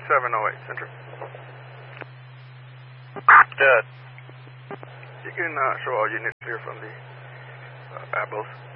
708 Central. Good. You can show all units here from the Abos.